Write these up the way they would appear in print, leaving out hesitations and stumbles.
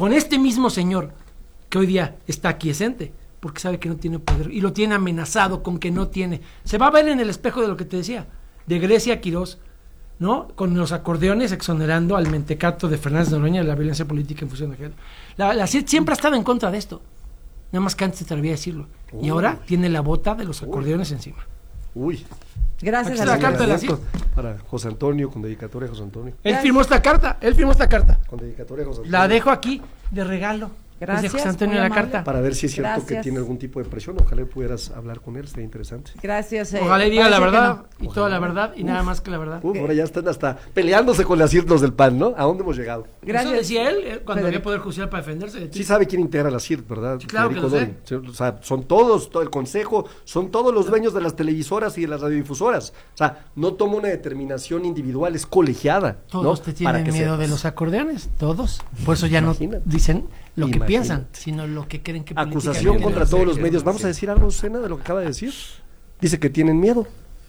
con este mismo señor que hoy día está aquiescente, porque sabe que no tiene poder y lo tiene amenazado con que no tiene. Se va a ver en el espejo de lo que te decía, de Grecia Quirós, ¿no? Con los acordeones exonerando al mentecato de Fernández de Noroña de la violencia política en función de género. La CID siempre ha estado en contra de esto, nada más que antes se atrevía a decirlo. Y ahora tiene la bota de los acordeones encima. Uy. Gracias a la carta de la CID. Para José Antonio, con dedicatoria a José Antonio. Él firmó esta carta. Con dedicatoria a José Antonio. La dejo aquí de regalo. Gracias, José Antonio la carta. Para ver si es cierto que tiene algún tipo de presión. Ojalá pudieras hablar con él, sería interesante. Gracias. Ojalá diga la verdad y toda la verdad y nada más que la verdad. Ahora ya están hasta peleándose con las CIRT los del PAN, ¿no? ¿A dónde hemos llegado? Gracias. Eso decía él cuando había poder judicial para defenderse. Sí sabe quién integra la CIRT, ¿verdad? Sí, claro Federico que lo sé. O sea, son todos, todo el consejo, son todos los dueños de las televisoras y de las radiodifusoras. O sea, no toma una determinación individual, es colegiada. Todos ¿no? te tienen miedo de los acordeones, todos. Por eso ya no dicen lo que piensan, sino lo que creen que acusación contra todos los medios. ¿Vamos a decir algo, Sena, de lo que acaba de decir? Dice que tienen miedo.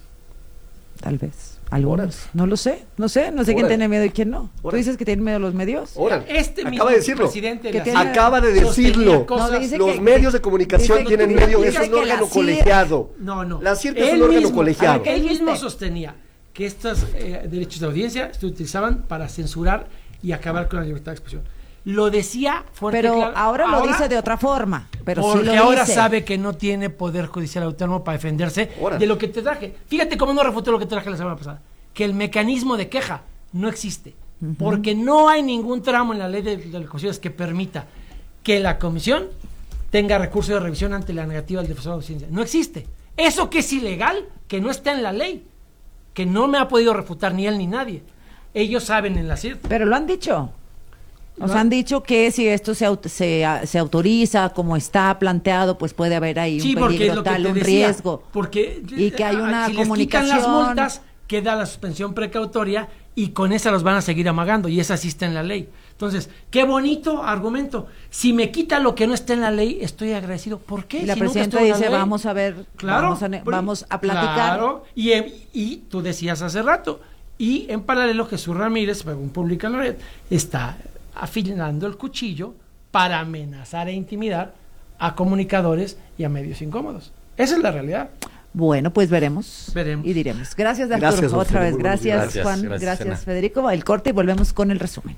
Tal vez. Algunos. No lo sé. No sé quién tiene miedo y quién no. ¿Tú dices que tienen miedo los medios? Acaba de decirlo. Acaba de decirlo. Los medios de comunicación tienen medio. Es un órgano colegiado. No. La CIRT es un órgano colegiado. Él mismo sostenía que estos derechos de audiencia se utilizaban para censurar y acabar con la libertad de expresión. Lo decía fuerte. Pero claro. ahora lo dice de otra forma. Pero porque sí lo ahora dice. Sabe que no tiene poder judicial autónomo para defenderse de lo que te traje. Fíjate cómo no refutó lo que te traje la semana pasada. Que el mecanismo de queja no existe. Porque no hay ningún tramo en la ley de las constituciones que permita que la comisión tenga recurso de revisión ante la negativa del defensor de audiencia. No existe. Eso que es ilegal, que no está en la ley, que no me ha podido refutar ni él ni nadie. Ellos saben en la CIRT. Pero lo han dicho. Nos han dicho que si esto se autoriza como está planteado, pues puede haber ahí un peligro tal, un riesgo. Y que hay una si comunicación. Les quitan las multas, queda la suspensión precautoria y con esa los van a seguir amagando y esa sí está en la ley. Entonces, qué bonito argumento. Si me quita lo que no está en la ley, estoy agradecido. ¿Por qué? Y la presidenta dice, vamos a ver, claro, vamos a platicar. Claro, y tú decías hace rato, y en paralelo Jesús Ramírez, según publica la red, está afilando el cuchillo para amenazar e intimidar a comunicadores y a medios incómodos. Esa es la realidad. Bueno, pues veremos y diremos. Gracias, Arturo. Gracias, otra vez. Felipe. Gracias, Juan. Gracias, Federico. El corte y volvemos con el resumen.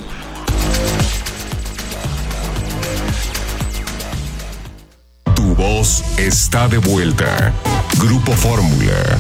Tu voz está de vuelta. Grupo Fórmula.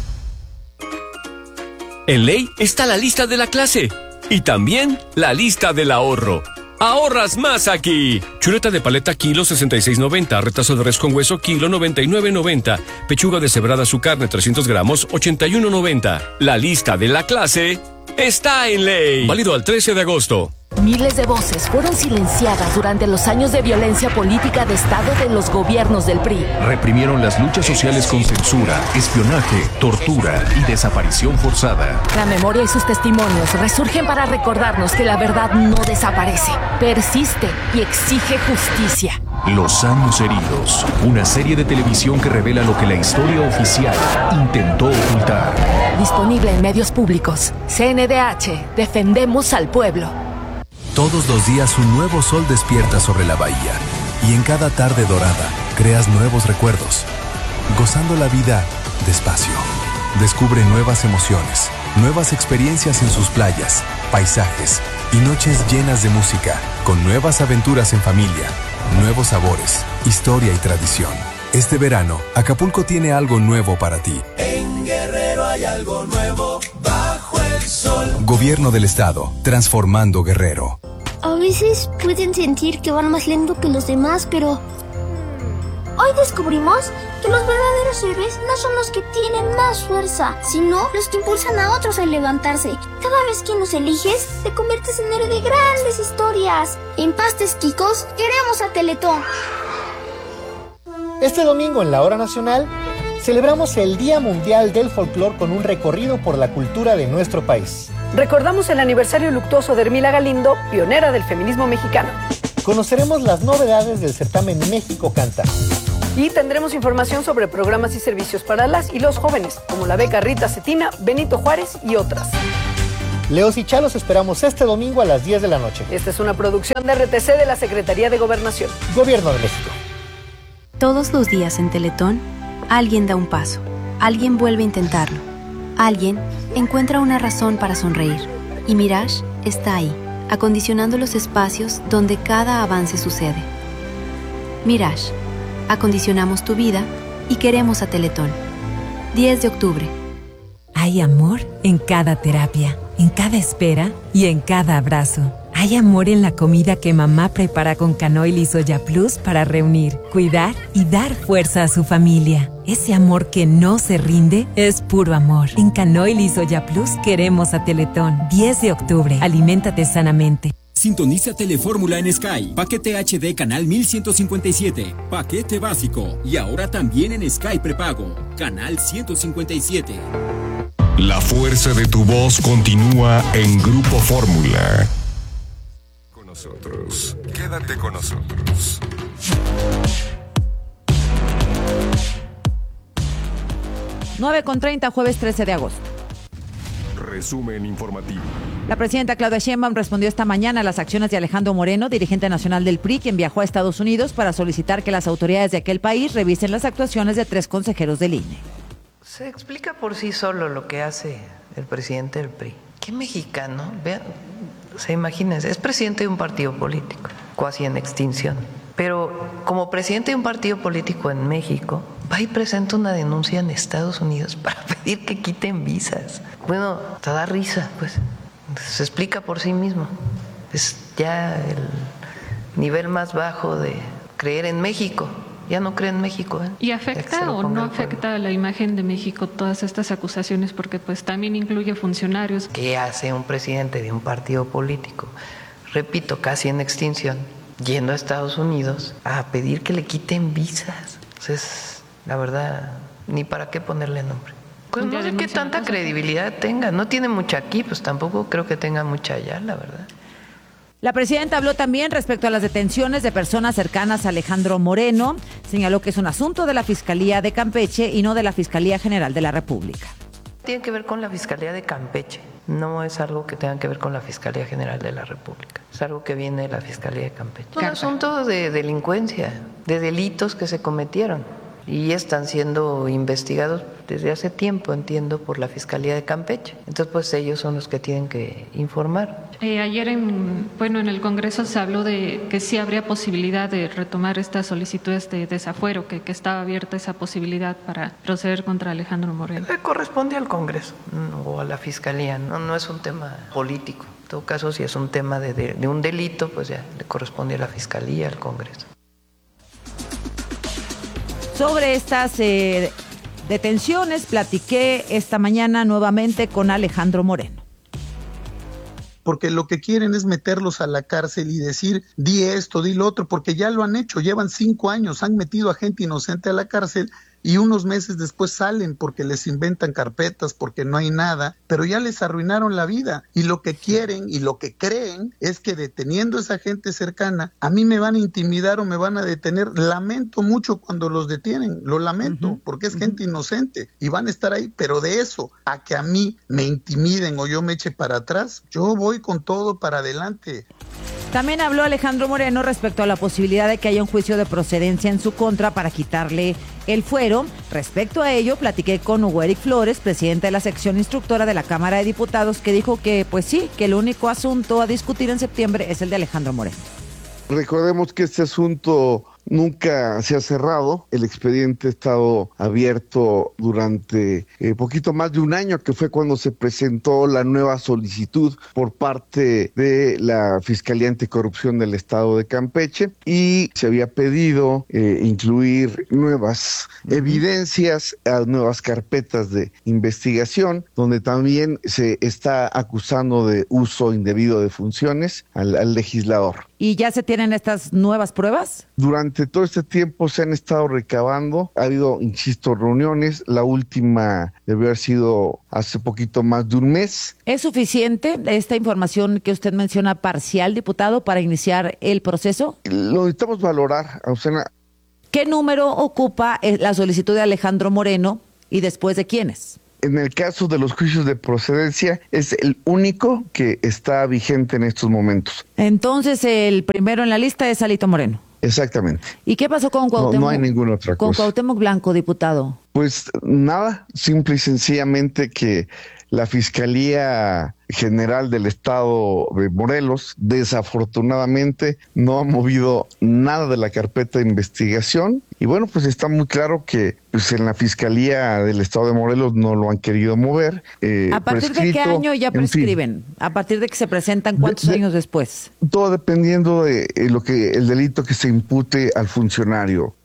En ley está la lista de la clase y también la lista del ahorro. ¡Ahorras más aquí! Chuleta de paleta kilo 66.90, retazo de res con hueso kilo 99.90, pechuga deshebrada su carne 300 gramos 81.90. La lista de la clase está en ley. Válido al 13 de agosto. Miles de voces fueron silenciadas durante los años de violencia política de Estado de los gobiernos del PRI. Reprimieron las luchas sociales con censura, espionaje, tortura y desaparición forzada. La memoria y sus testimonios resurgen para recordarnos que la verdad no desaparece, persiste y exige justicia. Los años heridos, una serie de televisión que revela lo que la historia oficial intentó ocultar. Disponible en medios públicos. CNDH, defendemos al pueblo. Todos los días un nuevo sol despierta sobre la bahía y en cada tarde dorada creas nuevos recuerdos, gozando la vida despacio. Descubre nuevas emociones, nuevas experiencias en sus playas, paisajes y noches llenas de música, con nuevas aventuras en familia, nuevos sabores, historia y tradición. Este verano, Acapulco tiene algo nuevo para ti. En Guerrero hay algo nuevo bajo el sol. Gobierno del Estado, transformando Guerrero. A veces pueden sentir que van más lento que los demás, pero hoy descubrimos que los verdaderos héroes no son los que tienen más fuerza, sino los que impulsan a otros a levantarse. Cada vez que nos eliges, te conviertes en héroe de grandes historias. En Pastes Quicos, queremos a Teletón. Este domingo en la Hora Nacional celebramos el Día Mundial del Folclor con un recorrido por la cultura de nuestro país. Recordamos el aniversario luctuoso de Hermila Galindo, pionera del feminismo mexicano. Conoceremos las novedades del certamen México Canta. Y tendremos información sobre programas y servicios para las y los jóvenes, como la beca Rita Cetina, Benito Juárez y otras. Leos y Chá los esperamos este domingo a las 10 de la noche. Esta es una producción de RTC de la Secretaría de Gobernación. Gobierno de México. Todos los días en Teletón, alguien da un paso, alguien vuelve a intentarlo, alguien encuentra una razón para sonreír. Y Mirage está ahí, acondicionando los espacios donde cada avance sucede. Mirage, acondicionamos tu vida y queremos a Teletón. 10 de octubre. Hay amor en cada terapia, en cada espera y en cada abrazo. Hay amor en la comida que mamá prepara con Canoil y Soya Plus para reunir, cuidar y dar fuerza a su familia. Ese amor que no se rinde es puro amor. En Canoil y Soya Plus queremos a Teletón. 10 de octubre. Aliméntate sanamente. Sintoniza Telefórmula en Sky. Paquete HD canal 1157. Paquete básico. Y ahora también en Sky prepago. Canal 157. La fuerza de tu voz continúa en Grupo Fórmula. Con nosotros. Quédate con nosotros. con 30, jueves 13 de agosto. Resumen informativo. La presidenta Claudia Sheinbaum respondió esta mañana a las acciones de Alejandro Moreno, dirigente nacional del PRI, quien viajó a Estados Unidos para solicitar que las autoridades de aquel país revisen las actuaciones de 3 consejeros del INE. Se explica por sí solo lo que hace el presidente del PRI. ¿Qué mexicano? Vean, imagínense, es presidente de un partido político, casi en extinción. Pero como presidente de un partido político en México, va y presenta una denuncia en Estados Unidos para pedir que quiten visas. Bueno, te da risa, pues. Se explica por sí mismo. Es ya el nivel más bajo de creer en México. Ya no cree en México. ¿Y afecta o no afecta a la imagen de México todas estas acusaciones? Porque pues también incluye funcionarios. ¿Qué hace un presidente de un partido político? Repito, casi en extinción, yendo a Estados Unidos a pedir que le quiten visas. Entonces, la verdad, ni para qué ponerle nombre. Pues no sé qué tanta credibilidad tenga. No tiene mucha aquí, pues tampoco creo que tenga mucha allá, la verdad. La presidenta habló también respecto a las detenciones de personas cercanas a Alejandro Moreno. Señaló que es un asunto de la Fiscalía de Campeche y no de la Fiscalía General de la República. Tiene que ver con la Fiscalía de Campeche. No es algo que tenga que ver con la Fiscalía General de la República. Es algo que viene de la Fiscalía de Campeche. Es un asunto de delincuencia, de delitos que se cometieron. Y están siendo investigados desde hace tiempo, entiendo, por la Fiscalía de Campeche. Entonces, pues ellos son los que tienen que informar. Ayer en el Congreso se habló de que sí habría posibilidad de retomar estas solicitudes de desafuero, que estaba abierta esa posibilidad para proceder contra Alejandro Moreno. Le corresponde al Congreso o a la Fiscalía, no es un tema político. En todo caso, si es un tema de un delito, pues ya le corresponde a la Fiscalía, al Congreso. Sobre estas detenciones, platiqué esta mañana nuevamente con Alejandro Moreno. Porque lo que quieren es meterlos a la cárcel y decir, di esto, di lo otro, porque ya lo han hecho, llevan 5 años, han metido a gente inocente a la cárcel y unos meses después salen porque les inventan carpetas, porque no hay nada, pero ya les arruinaron la vida. Y lo que quieren y lo que creen es que deteniendo a esa gente cercana, a mí me van a intimidar o me van a detener. Lamento mucho cuando los detienen, lo lamento, porque es gente inocente y van a estar ahí, pero de eso a que a mí me intimiden o yo me eche para atrás, yo voy con todo para adelante. También habló Alejandro Moreno respecto a la posibilidad de que haya un juicio de procedencia en su contra para quitarle el fuero. Respecto a ello, platiqué con Hugo Eric Flores, presidente de la sección instructora de la Cámara de Diputados, que dijo que, pues sí, que el único asunto a discutir en septiembre es el de Alejandro Moreno. Recordemos que este asunto nunca se ha cerrado. El expediente ha estado abierto durante poquito más de un año, que fue cuando se presentó la nueva solicitud por parte de la Fiscalía Anticorrupción del Estado de Campeche, y se había pedido incluir nuevas evidencias a nuevas carpetas de investigación, donde también se está acusando de uso indebido de funciones al legislador. ¿Y ya se tienen estas nuevas pruebas? Durante todo este tiempo se han estado recabando, ha habido, insisto, reuniones, la última debe haber sido hace poquito más de un mes. ¿Es suficiente esta información que usted menciona parcial, diputado, para iniciar el proceso? Lo necesitamos valorar, Azucena. ¿Qué número ocupa la solicitud de Alejandro Moreno y después de quiénes? en el caso de los juicios de procedencia, es el único que está vigente en estos momentos. Entonces, el primero en la lista es Alito Moreno. Exactamente. ¿Y qué pasó con Cuauhtémoc? No hay ninguna otra cosa. Con Cuauhtémoc Blanco, diputado. Pues nada, simple y sencillamente que la Fiscalía General del Estado de Morelos desafortunadamente no ha movido nada de la carpeta de investigación y bueno, pues está muy claro que pues en la Fiscalía del Estado de Morelos no lo han querido mover. ¿A partir de qué año ya prescriben? ¿A partir de que se presentan cuántos años después? Todo dependiendo de el delito que se impute al funcionario.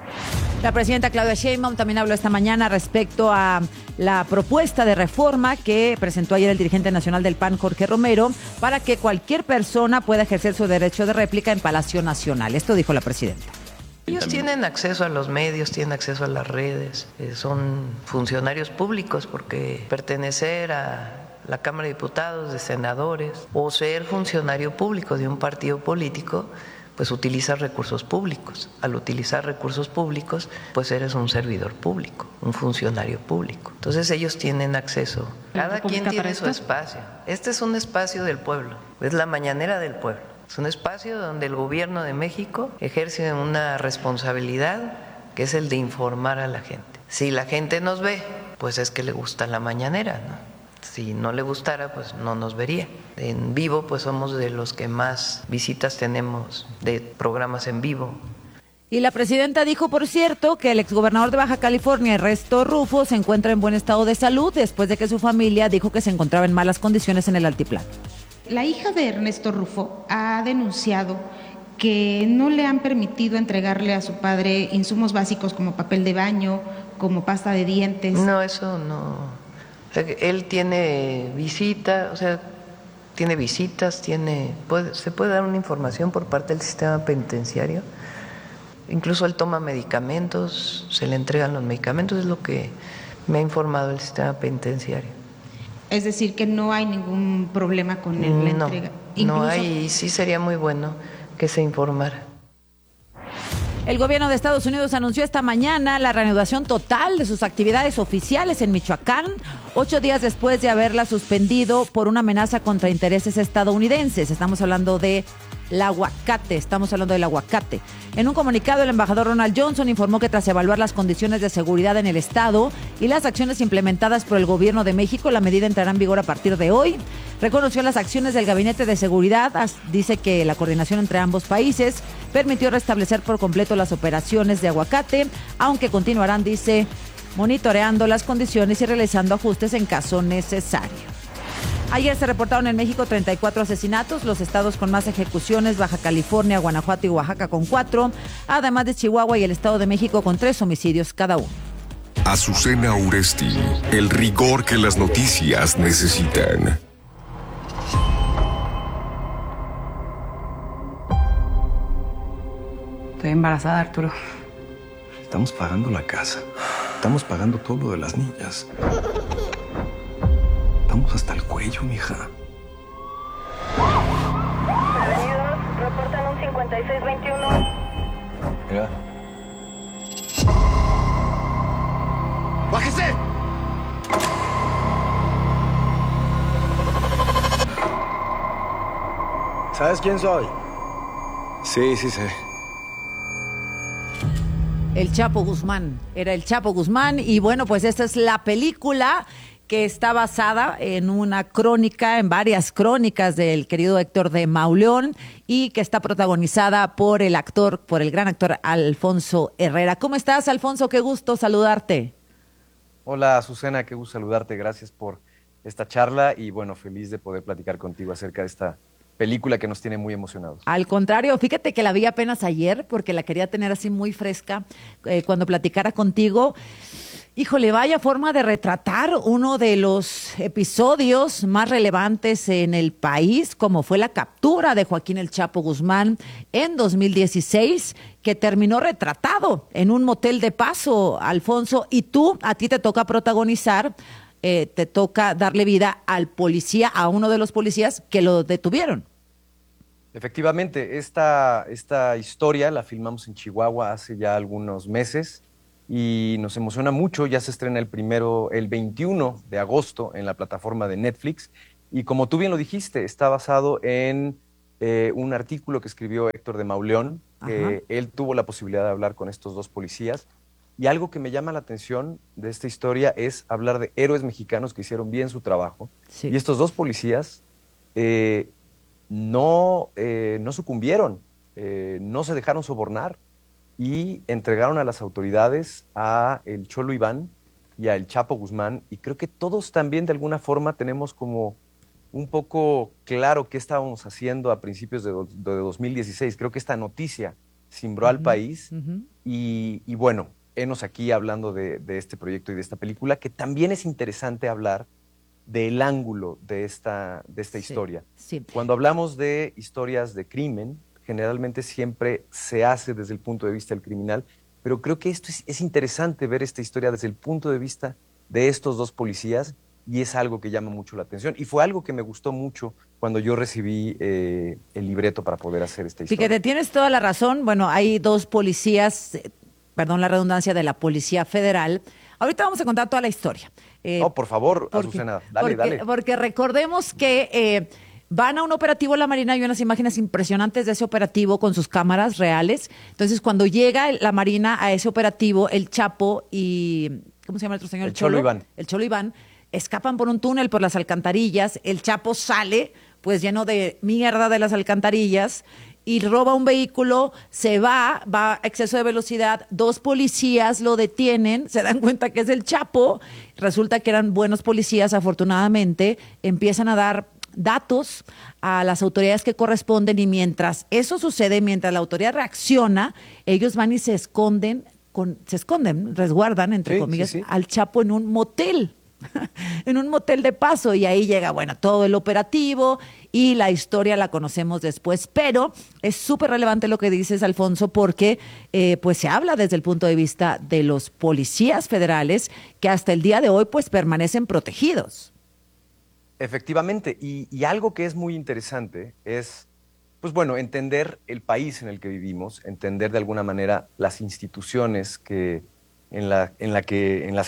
La presidenta Claudia Sheinbaum también habló esta mañana respecto a la propuesta de reforma que presentó ayer el dirigente nacional del PAN, Jorge Romero, para que cualquier persona pueda ejercer su derecho de réplica en Palacio Nacional. Esto dijo la presidenta. Ellos tienen acceso a los medios, tienen acceso a las redes, son funcionarios públicos porque pertenecer a la Cámara de Diputados, de senadores o ser funcionario público de un partido político, pues utiliza recursos públicos. Al utilizar recursos públicos, pues eres un servidor público, un funcionario público. Entonces ellos tienen acceso. Cada quien tiene su espacio. Este es un espacio del pueblo, es la mañanera del pueblo. Es un espacio donde el gobierno de México ejerce una responsabilidad que es el de informar a la gente. Si la gente nos ve, pues es que le gusta la mañanera, ¿no? Si no le gustara, pues no nos vería. En vivo, pues somos de los que más visitas tenemos de programas en vivo. Y la presidenta dijo, por cierto, que el exgobernador de Baja California, Ernesto Rufo, se encuentra en buen estado de salud después de que su familia dijo que se encontraba en malas condiciones en el altiplano. La hija de Ernesto Rufo ha denunciado que no le han permitido entregarle a su padre insumos básicos como papel de baño, como pasta de dientes. No, eso no. Él tiene visita, o sea, tiene visitas, se puede dar una información por parte del sistema penitenciario. Incluso él toma medicamentos, se le entregan los medicamentos, es lo que me ha informado el sistema penitenciario. Es decir, que no hay ningún problema con la entrega. No hay, y sí sería muy bueno que se informara. El gobierno de Estados Unidos anunció esta mañana la reanudación total de sus actividades oficiales en Michoacán, 8 días después de haberla suspendido por una amenaza contra intereses estadounidenses. Estamos hablando del aguacate. En un comunicado, el embajador Ronald Johnson informó que tras evaluar las condiciones de seguridad en el estado y las acciones implementadas por el gobierno de México, la medida entrará en vigor a partir de hoy. Reconoció las acciones del Gabinete de Seguridad, dice que la coordinación entre ambos países permitió restablecer por completo las operaciones de aguacate, aunque continuarán, dice, monitoreando las condiciones y realizando ajustes en caso necesario. Ayer se reportaron en México 34 asesinatos, los estados con más ejecuciones, Baja California, Guanajuato y Oaxaca con 4, además de Chihuahua y el Estado de México con 3 homicidios cada uno. Azucena Uresti, el rigor que las noticias necesitan. Estoy embarazada, Arturo. Estamos pagando la casa. Estamos pagando todo lo de las niñas. Estamos hasta el cuello, mija. Bienvenidos, reportan un 5621. Mira. ¡Bájese! ¿Sabes quién soy? Sí, sí sé. El Chapo Guzmán, era el Chapo Guzmán y bueno, pues esta es la película que está basada en una crónica, en varias crónicas del querido Héctor de Mauleón y que está protagonizada por el gran actor Alfonso Herrera. ¿Cómo estás, Alfonso? Qué gusto saludarte. Hola, Azucena, qué gusto saludarte. Gracias por esta charla y bueno, feliz de poder platicar contigo acerca de esta película que nos tiene muy emocionados. Al contrario, fíjate que la vi apenas ayer porque la quería tener así muy fresca cuando platicara contigo. Híjole, vaya forma de retratar uno de los episodios más relevantes en el país, como fue la captura de Joaquín El Chapo Guzmán en 2016, que terminó retratado en un motel de paso, Alfonso, y a ti te toca protagonizar, te toca darle vida al policía, a uno de los policías que lo detuvieron. Efectivamente, esta historia la filmamos en Chihuahua hace ya algunos meses. y nos emociona mucho. Ya se estrena el 21 de agosto en la plataforma de Netflix. Y como tú bien lo dijiste, está basado en un artículo que escribió Héctor de Mauleón, que él tuvo la posibilidad de hablar con estos dos policías. Y algo que me llama la atención de esta historia es hablar de héroes mexicanos que hicieron bien su trabajo. Sí. Y estos dos policías no sucumbieron, no se dejaron sobornar y entregaron a las autoridades a el Cholo Iván y a el Chapo Guzmán. Y creo que todos también de alguna forma tenemos como un poco claro qué estábamos haciendo a principios de 2016. Creo que esta noticia cimbró al país y bueno, enos aquí hablando de este proyecto y de esta película, que también es interesante hablar del ángulo de esta historia. Sí. Cuando hablamos de historias de crimen, generalmente siempre se hace desde el punto de vista del criminal, pero creo que esto es interesante ver esta historia desde el punto de vista de estos dos policías, y es algo que llama mucho la atención. Y fue algo que me gustó mucho cuando yo recibí el libreto para poder hacer esta historia. Fíjate, tienes toda la razón. Bueno, hay dos policías, perdón la redundancia, de la Policía Federal. Ahorita vamos a contar toda la historia. Por favor, Azucena, dale. Porque recordemos que van a un operativo la Marina, hay unas imágenes impresionantes de ese operativo con sus cámaras reales. Entonces, cuando llega la Marina a ese operativo, el Chapo y... ¿cómo se llama el otro señor? El Cholo Iván. El Cholo Iván. Escapan por un túnel por las alcantarillas, el Chapo sale pues lleno de mierda de las alcantarillas y roba un vehículo, se va a exceso de velocidad, dos policías lo detienen, se dan cuenta que es el Chapo, resulta que eran buenos policías afortunadamente, empiezan a dar datos a las autoridades que corresponden y mientras eso sucede, mientras la autoridad reacciona, ellos van y se esconden, resguardan, entre comillas, al Chapo en un motel. En un motel de paso y ahí llega, bueno, todo el operativo y la historia la conocemos después, pero es súper relevante lo que dices, Alfonso, porque pues se habla desde el punto de vista de los policías federales que hasta el día de hoy pues permanecen protegidos. Efectivamente, y algo que es muy interesante es, pues bueno, entender el país en el que vivimos, entender de alguna manera las instituciones en las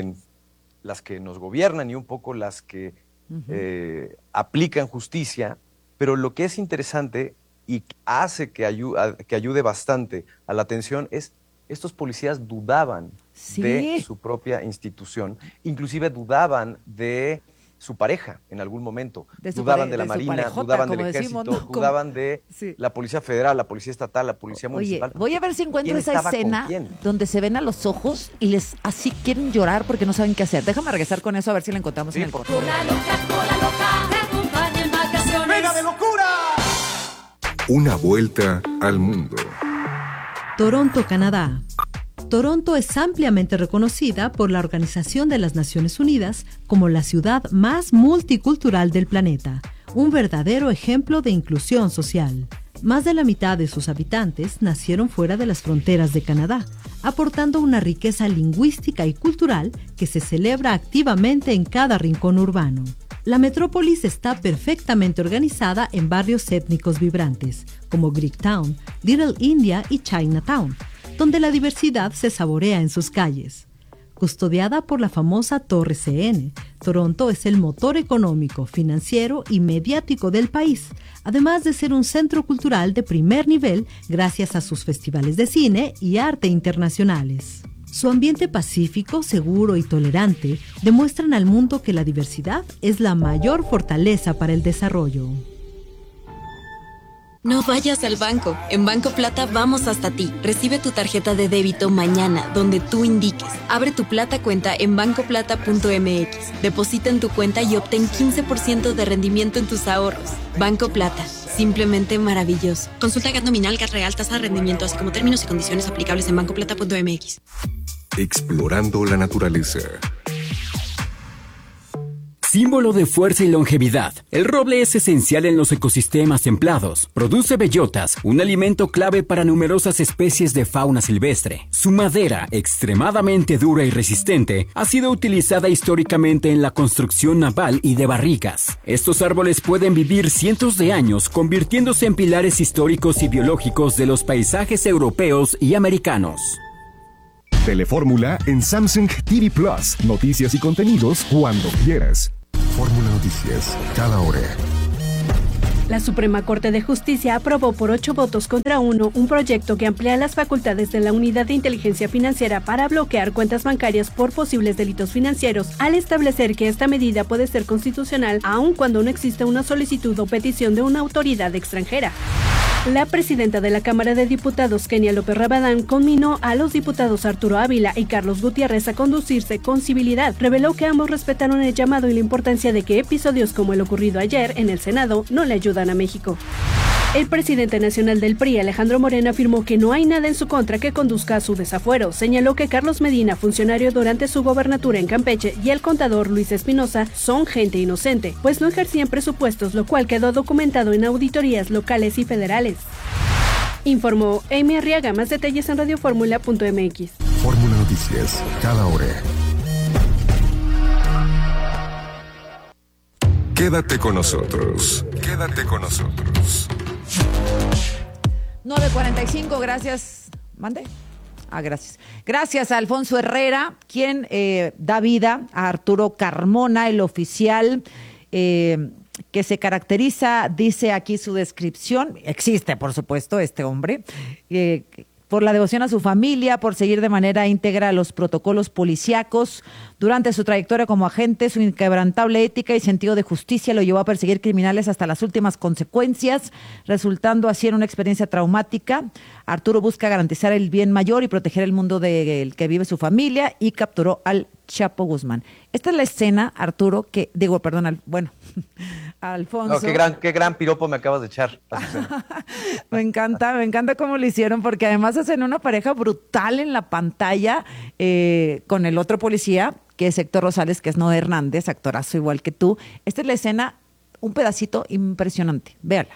que nos gobiernan y un poco las que aplican justicia, pero lo que es interesante y hace que ayude bastante a la atención es estos policías dudaban de su propia institución, inclusive dudaban de su pareja en algún momento, dudaban de la Marina, dudaban del Ejército, dudaban de la Policía Federal, la Policía Estatal, la Policía Municipal. Oye, voy a ver si encuentro esa escena donde se ven a los ojos y les así quieren llorar porque no saben qué hacer. Déjame regresar con eso a ver si la encontramos en el corte. Cola loca, te acompaña en vacaciones. ¡Venga de locura! Una vuelta al mundo. Toronto, Canadá. Toronto es ampliamente reconocida por la Organización de las Naciones Unidas como la ciudad más multicultural del planeta, un verdadero ejemplo de inclusión social. Más de la mitad de sus habitantes nacieron fuera de las fronteras de Canadá, aportando una riqueza lingüística y cultural que se celebra activamente en cada rincón urbano. La metrópolis está perfectamente organizada en barrios étnicos vibrantes, como Greektown, Little India y Chinatown, donde la diversidad se saborea en sus calles. Custodiada por la famosa Torre CN, Toronto es el motor económico, financiero y mediático del país, además de ser un centro cultural de primer nivel gracias a sus festivales de cine y arte internacionales. Su ambiente pacífico, seguro y tolerante demuestran al mundo que la diversidad es la mayor fortaleza para el desarrollo. No vayas al banco. En Banco Plata vamos hasta ti. Recibe tu tarjeta de débito mañana, donde tú indiques. Abre tu Plata cuenta en bancoplata.mx. Deposita en tu cuenta y obtén 15% de rendimiento en tus ahorros. Banco Plata. Simplemente maravilloso. Consulta GAT nominal, GAT real, tasa de rendimiento, así como términos y condiciones aplicables en bancoplata.mx. Explorando la naturaleza. Símbolo de fuerza y longevidad, el roble es esencial en los ecosistemas templados. Produce bellotas, un alimento clave para numerosas especies de fauna silvestre. Su madera, extremadamente dura y resistente, ha sido utilizada históricamente en la construcción naval y de barricas. Estos árboles pueden vivir cientos de años, convirtiéndose en pilares históricos y biológicos de los paisajes europeos y americanos. Telefórmula en Samsung TV Plus. Noticias y contenidos cuando quieras. Fórmula Noticias, cada hora. La Suprema Corte de Justicia aprobó por 8 votos contra 1 un proyecto que amplía las facultades de la Unidad de Inteligencia Financiera para bloquear cuentas bancarias por posibles delitos financieros, al establecer que esta medida puede ser constitucional aun cuando no exista una solicitud o petición de una autoridad extranjera. La presidenta de la Cámara de Diputados, Kenia López Rabadán, conminó a los diputados Arturo Ávila y Carlos Gutiérrez a conducirse con civilidad. Reveló que ambos respetaron el llamado y la importancia de que episodios como el ocurrido ayer en el Senado no le ayudan a México. El presidente nacional del PRI, Alejandro Moreno, afirmó que no hay nada en su contra que conduzca a su desafuero. Señaló que Carlos Medina, funcionario durante su gobernatura en Campeche, y el contador Luis Espinosa son gente inocente, pues no ejercían presupuestos, lo cual quedó documentado en auditorías locales y federales. Informó Amy Arriaga. Más detalles en radioformula.mx. Fórmula Noticias, cada hora. Quédate con nosotros. Quédate con nosotros. 9:45, gracias. ¿Mande? Gracias. Gracias a Alfonso Herrera, quien da vida a Arturo Carmona, el oficial que se caracteriza, dice aquí su descripción, existe por supuesto este hombre, por la devoción a su familia, por seguir de manera íntegra los protocolos policíacos. Durante su trayectoria como agente, su inquebrantable ética y sentido de justicia lo llevó a perseguir criminales hasta las últimas consecuencias, resultando así en una experiencia traumática. Arturo busca garantizar el bien mayor y proteger el mundo del que vive su familia, y capturó al Chapo Guzmán. Esta es la escena, Arturo, Alfonso. No, qué gran piropo me acabas de echar. Me encanta cómo lo hicieron, porque además hacen una pareja brutal en la pantalla con el otro policía, que es Héctor Rosales, que es Noé Hernández, actorazo igual que tú. Esta es la escena, un pedacito impresionante. Véala.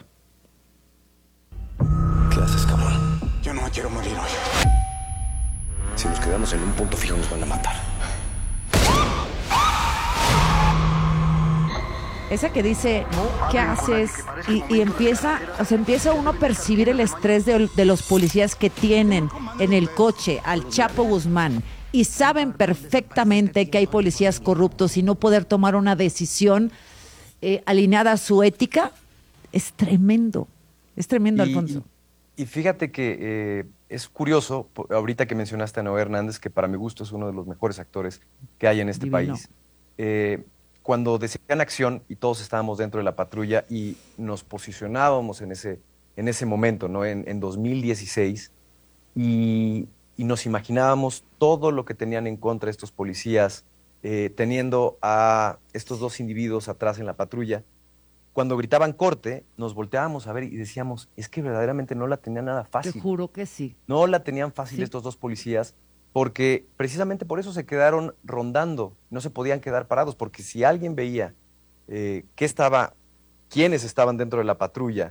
¿Qué haces, cabrón? Yo no me quiero morir hoy. Si nos quedamos en un punto fijo nos van a matar. Esa que dice, ¿qué haces? Y empieza uno a percibir el estrés de los policías que tienen en el coche al Chapo Guzmán, y saben perfectamente que hay policías corruptos, y no poder tomar una decisión alineada a su ética. Es tremendo, Alfonso. Y fíjate que es curioso, ahorita que mencionaste a Noé Hernández, que para mi gusto es uno de los mejores actores que hay en este país. Cuando decían acción y todos estábamos dentro de la patrulla y nos posicionábamos en ese momento, ¿no? En 2016, y nos imaginábamos todo lo que tenían en contra estos policías, teniendo a estos dos individuos atrás en la patrulla. Cuando gritaban corte, nos volteábamos a ver y decíamos, es que verdaderamente no la tenían nada fácil. Te juro que sí. No la tenían fácil estos dos policías, porque precisamente por eso se quedaron rondando, no se podían quedar parados, porque si alguien veía quiénes estaban dentro de la patrulla,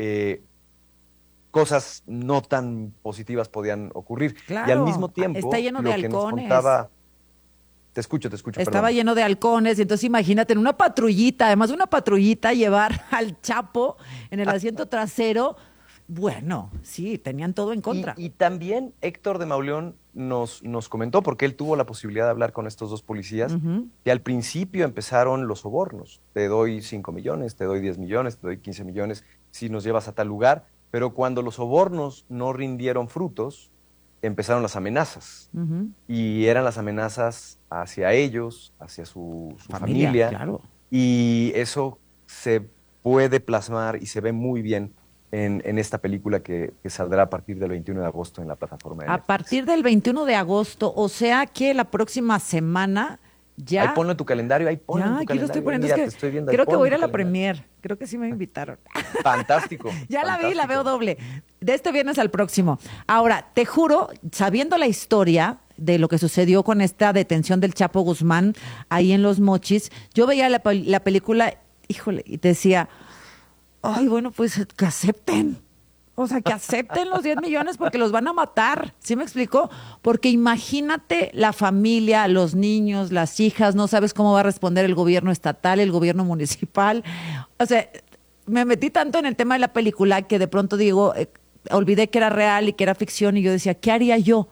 cosas no tan positivas podían ocurrir. Claro, y al mismo tiempo, está lleno de halcones. Te escucho. Estaba perdón. lleno de halcones, y entonces imagínate en una patrullita, además una patrullita, llevar al Chapo en el asiento trasero. Bueno, sí, tenían todo en contra. Y también Héctor de Mauleón nos comentó, porque él tuvo la posibilidad de hablar con estos dos policías, que al principio empezaron los sobornos. Te doy 5 millones, te doy 10 millones, te doy 15 millones si nos llevas a tal lugar. Pero cuando los sobornos no rindieron frutos, empezaron las amenazas. Y eran las amenazas hacia ellos, hacia su familia. Claro. Y eso se puede plasmar y se ve muy bien en esta película que saldrá a partir del 21 de agosto en la plataforma de Netflix. A partir del 21 de agosto, o sea que la próxima semana ya... Ahí ponlo en tu calendario, aquí lo estoy poniendo. Mira, es que te estoy viendo, creo que voy a ir a la premier. premier. Creo que sí me invitaron. Fantástico. Ya la vi, la veo doble. De este viernes al próximo. Ahora, te juro, sabiendo la historia de lo que sucedió con esta detención del Chapo Guzmán ahí en Los Mochis, yo veía la película, híjole, y te decía, ay, bueno, pues que acepten. O sea, que acepten los 10 millones porque los van a matar. ¿Sí me explicó? Porque imagínate la familia, los niños, las hijas, no sabes cómo va a responder el gobierno estatal, el gobierno municipal. O sea, me metí tanto en el tema de la película que de pronto digo, olvidé que era real y que era ficción, y yo decía, ¿qué haría yo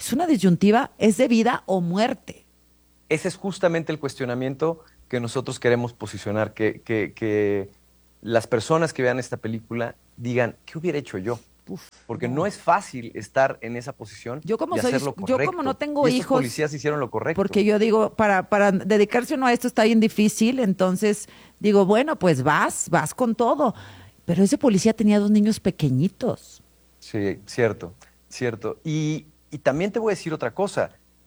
Es una disyuntiva, es de vida o muerte. Ese es justamente el cuestionamiento que nosotros queremos posicionar, que las personas que vean esta película digan, ¿qué hubiera hecho yo? Porque no es fácil estar en esa posición y hacer lo correcto. Yo como no tengo y estos hijos, policías hicieron lo correcto. porque yo digo, para dedicarse uno a esto está bien difícil, entonces digo, bueno, pues vas con todo. Pero ese policía tenía 2 niños pequeñitos. Sí, cierto. Y también te voy a decir otra cosa.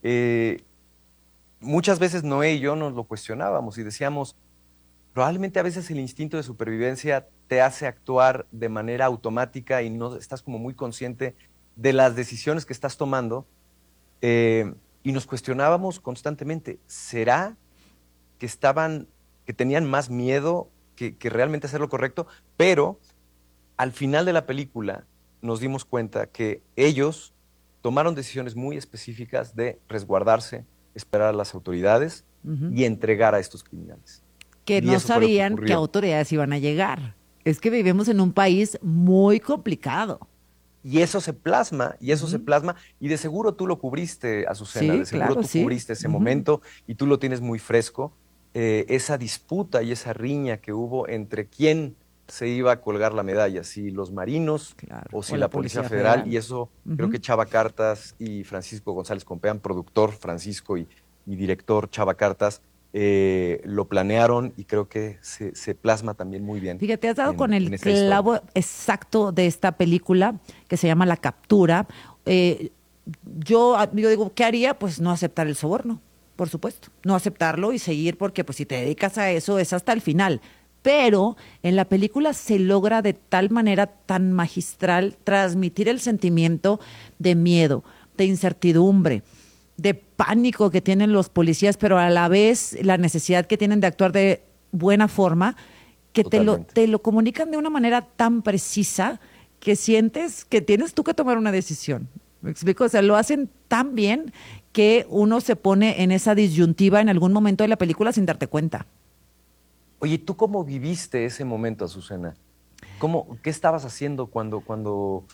Muchas veces Noé y yo nos lo cuestionábamos y decíamos, probablemente a veces el instinto de supervivencia te hace actuar de manera automática y no estás como muy consciente de las decisiones que estás tomando. Y nos cuestionábamos constantemente, ¿será que tenían más miedo que realmente hacer lo correcto? Pero al final de la película nos dimos cuenta que ellos tomaron decisiones muy específicas de resguardarse, esperar a las autoridades y entregar a estos criminales. Que no sabían qué autoridades iban a llegar. Es que vivimos en un país muy complicado. Y eso se plasma, y de seguro tú lo cubriste, Azucena, Sí, de seguro claro, tú sí. cubriste ese momento y tú lo tienes muy fresco, esa disputa y esa riña que hubo entre quién se iba a colgar la medalla, si los marinos o si o la Policía Federal, y eso creo que Chava Cartas y Francisco González Compeán, productor Francisco y director Chava Cartas, lo planearon y creo que se plasma también muy bien. Fíjate, has dado con el esta historia. clavo exacto de esta película que se llama La Captura. Yo digo, ¿qué haría? Pues no aceptar el soborno, por supuesto. No aceptarlo y seguir porque pues si te dedicas a eso es hasta el final. Pero en la película se logra de tal manera tan magistral transmitir el sentimiento de miedo, de incertidumbre, de pánico que tienen los policías, pero a la vez la necesidad que tienen de actuar de buena forma, que te lo comunican de una manera tan precisa que sientes que tienes tú que tomar una decisión. ¿Me explico? O sea, lo hacen tan bien que uno se pone en esa disyuntiva en algún momento de la película sin darte cuenta. Oye, ¿tú cómo viviste ese momento, Azucena? ¿Qué estabas haciendo cuando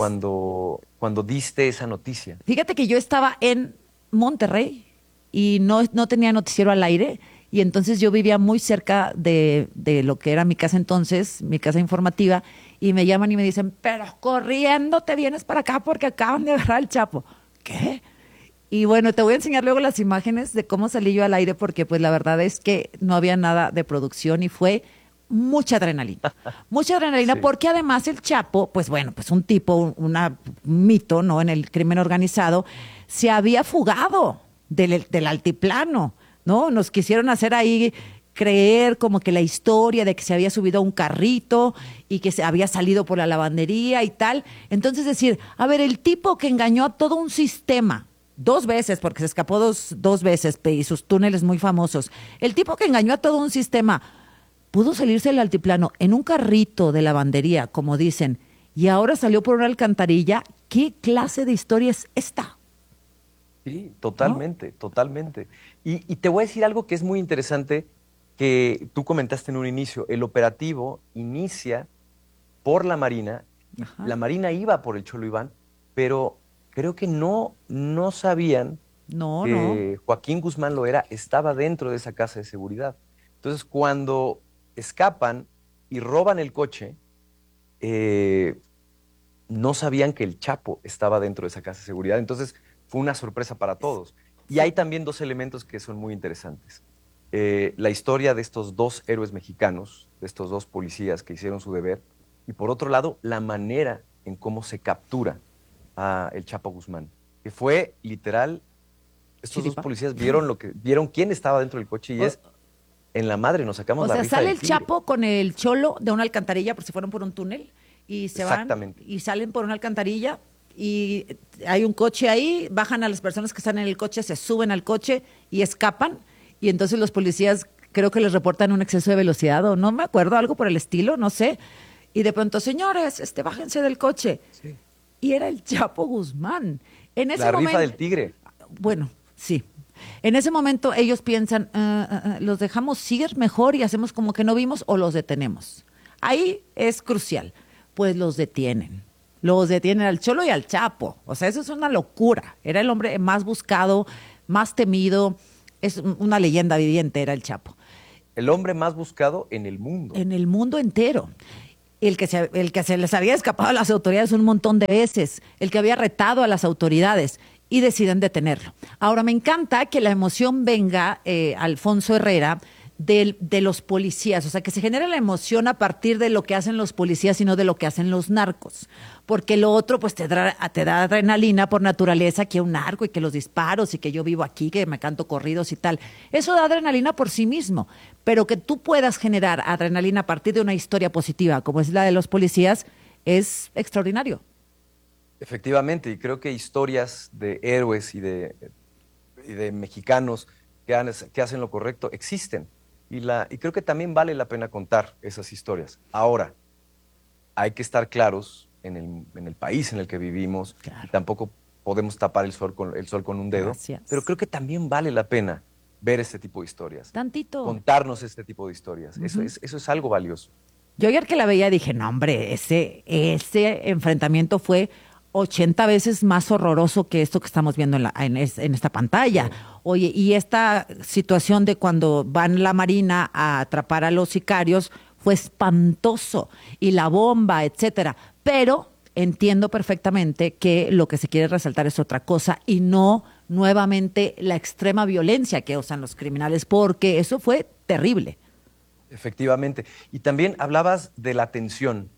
diste esa noticia? Fíjate que yo estaba en Monterrey y no tenía noticiero al aire, y entonces yo vivía muy cerca de lo que era mi casa entonces, mi casa informativa, y me llaman y me dicen, pero corriendo te vienes para acá porque acaban de agarrar al Chapo. ¿Qué? Y bueno, te voy a enseñar luego las imágenes de cómo salí yo al aire, porque pues la verdad es que no había nada de producción y fue mucha adrenalina. Mucha adrenalina, sí. Porque además el Chapo, pues bueno, pues un tipo, un mito, ¿no? En el crimen organizado, se había fugado del altiplano, ¿no? Nos quisieron hacer ahí creer como que la historia de que se había subido a un carrito y que se había salido por la lavandería y tal. Entonces decir, a ver, el tipo que engañó a todo un sistema, 2 veces, porque se escapó dos veces y sus túneles muy famosos, el tipo que engañó a todo un sistema pudo salirse del altiplano en un carrito de lavandería, como dicen, y ahora salió por una alcantarilla. ¿Qué clase de historia es esta? Sí, totalmente, ¿no? Totalmente. Y te voy a decir algo que es muy interesante, que tú comentaste en un inicio. El operativo inicia por la Marina. Ajá. La Marina iba por el Cholo Iván, pero creo que no sabían que Joaquín Guzmán Loera estaba dentro de esa casa de seguridad. Entonces, cuando escapan y roban el coche, no sabían que el Chapo estaba dentro de esa casa de seguridad. Entonces, fue una sorpresa para todos. Y hay también 2 elementos que son muy interesantes. La historia de estos 2 héroes mexicanos, de estos 2 policías que hicieron su deber, y por otro lado, la manera en cómo se captura a el Chapo Guzmán, que fue literal, estos 2 policías vieron quién estaba dentro del coche y es en la madre, nos sacamos la risa. O sea, sale el Chapo con el Cholo de una alcantarilla, por si fueron por un túnel, y se van y salen por una alcantarilla y hay un coche ahí, bajan a las personas que están en el coche, se suben al coche y escapan, y entonces los policías creo que les reportan un exceso de velocidad o no me acuerdo, algo por el estilo, no sé, y de pronto, señores, bájense del coche. Sí. Y era el Chapo Guzmán. En ese momento, rifa del tigre. Bueno, sí. En ese momento ellos piensan, ¿los dejamos ir mejor y hacemos como que no vimos o los detenemos? Ahí es crucial. Pues los detienen. los detienen al Cholo y al Chapo. O sea, eso es una locura. Era el hombre más buscado, más temido. Es una leyenda viviente, era el Chapo. El hombre más buscado en el mundo. En el mundo entero. El que se les había escapado a las autoridades un montón de veces. El que había retado a las autoridades. Y deciden detenerlo. Ahora, me encanta que la emoción venga, Alfonso Herrera, de los policías, o sea, que se genere la emoción a partir de lo que hacen los policías y no de lo que hacen los narcos, porque lo otro pues te da adrenalina por naturaleza, que un narco y que los disparos y que yo vivo aquí, que me canto corridos y tal, eso da adrenalina por sí mismo, pero que tú puedas generar adrenalina a partir de una historia positiva, como es la de los policías, es extraordinario. Efectivamente, y creo que historias de héroes y de mexicanos que hacen lo correcto existen. Y creo que también vale la pena contar esas historias. Ahora, hay que estar claros en el país en el que vivimos, claro. Y tampoco podemos tapar el sol con un dedo. Gracias. Pero creo que también vale la pena ver este tipo de historias. Tantito. Contarnos este tipo de historias. Uh-huh. Eso es algo valioso. Yo ayer que la veía dije, no hombre, ese enfrentamiento fue 80 veces más horroroso que esto que estamos viendo en esta pantalla. Sí. Oye, y esta situación de cuando van la Marina a atrapar a los sicarios fue espantoso. Y la bomba, etcétera. Pero entiendo perfectamente que lo que se quiere resaltar es otra cosa y no nuevamente la extrema violencia que usan los criminales, porque eso fue terrible. Efectivamente. Y también hablabas de la tensión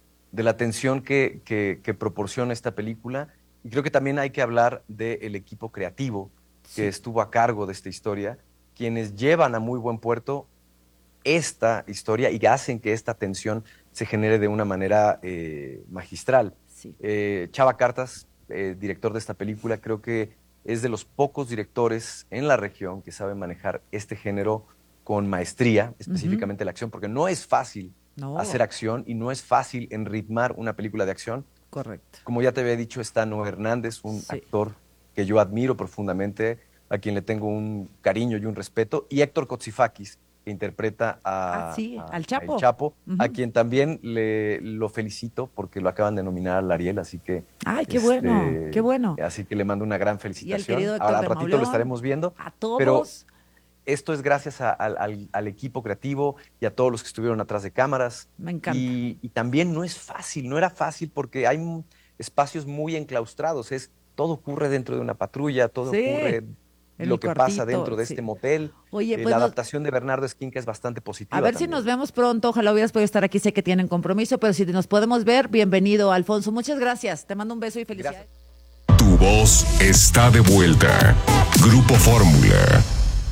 que proporciona esta película. Y creo que también hay que hablar del equipo creativo que estuvo a cargo de esta historia, quienes llevan a muy buen puerto esta historia y hacen que esta tensión se genere de una manera magistral. Sí. Chava Cartas, director de esta película, creo que es de los pocos directores en la región que saben manejar este género con maestría, específicamente la acción, porque no es fácil hacer acción y no es fácil enritmar una película de acción. Correcto. Como ya te había dicho, está Noé Hernández, un actor que yo admiro profundamente, a quien le tengo un cariño y un respeto, y Héctor Kotsifakis, que interpreta al Chapo, El Chapo, a quien también lo felicito porque lo acaban de nominar al Ariel, así que... ¡Ay, qué bueno, qué bueno! Así que le mando una gran felicitación. Y el querido Héctor al ratito lo estaremos viendo. A todos. Pero esto es gracias al equipo creativo y a todos los que estuvieron atrás de cámaras. Me encanta. Y también no es fácil, no era fácil porque hay espacios muy enclaustrados. Todo ocurre dentro de una patrulla, todo ocurre lo que pasa dentro de este motel. Oye, pues la adaptación de Bernardo Esquinca es bastante positiva. A ver también. si nos vemos pronto. Ojalá hubieras podido estar aquí. Sé que tienen compromiso, pero si nos podemos ver, bienvenido, Alfonso. Muchas gracias. Te mando un beso y felicidades. Gracias. Tu voz está de vuelta. Grupo Fórmula.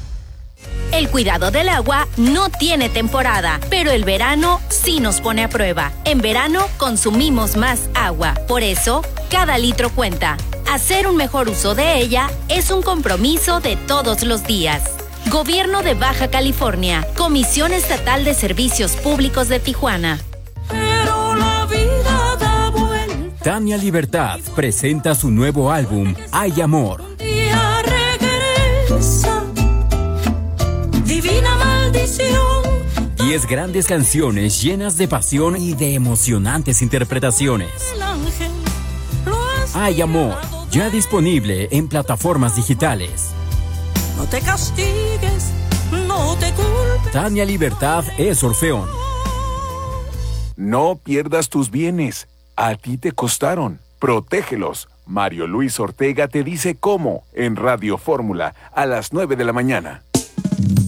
El cuidado del agua no tiene temporada, pero el verano sí nos pone a prueba. En verano consumimos más agua. Por eso, cada litro cuenta. Hacer un mejor uso de ella es un compromiso de todos los días. Gobierno de Baja California, Comisión Estatal de Servicios Públicos de Tijuana. Pero la vida da vuelta. Tania Libertad presenta su nuevo álbum, Hay Amor. Un día regresa, divina maldición. 10 grandes canciones llenas de pasión y de emocionantes interpretaciones. El ángel Hay Amor, ya disponible en plataformas digitales. no te castigues, no te culpes. Tania Libertad es Orfeón. No pierdas tus bienes. A ti te costaron. Protégelos. Mario Luis Ortega te dice cómo en Radio Fórmula a las 9 de la mañana.